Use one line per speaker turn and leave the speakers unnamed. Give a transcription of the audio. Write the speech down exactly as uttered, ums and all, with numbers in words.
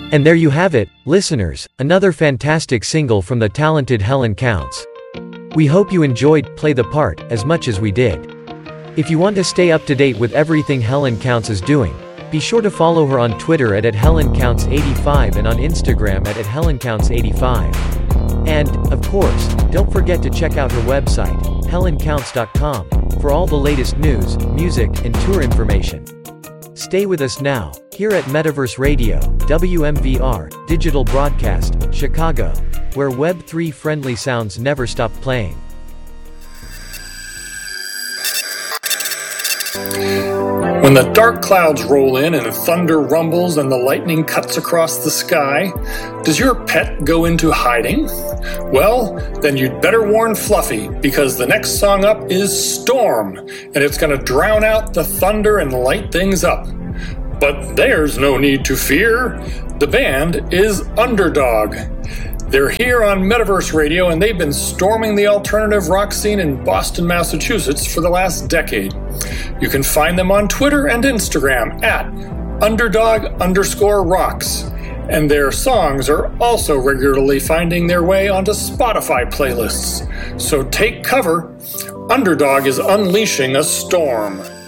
And there you have it, listeners, another fantastic single from the talented Helen Counts. We hope you enjoyed Play the Part as much as we did. If you want to stay up to date with everything Helen Counts is doing, be sure to follow her on Twitter at, at Helen Counts eighty-five and on Instagram at, at Helen Counts eighty-five. And, of course, don't forget to check out her website, helen counts dot com, for all the latest news, music, and tour information. Stay with us now, here at Metaverse Radio, W M V R, Digital Broadcast, Chicago, where Web three friendly sounds never stop playing.
When the dark clouds roll in and thunder rumbles and the lightning cuts across the sky, does your pet go into hiding? Well, then you'd better warn Fluffy, because the next song up is Storm, and it's going to drown out the thunder and light things up. But there's no need to fear. The band is Underdog. They're here on Metaverse Radio, and they've been storming the alternative rock scene in Boston, Massachusetts for the last decade. You can find them on Twitter and Instagram at underdog underscore rocks. And their songs are also regularly finding their way onto Spotify playlists. So take cover. Underdog is unleashing a storm.